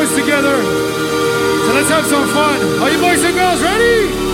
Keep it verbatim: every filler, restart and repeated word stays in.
together. So let's have some fun. Are you boys and girls ready?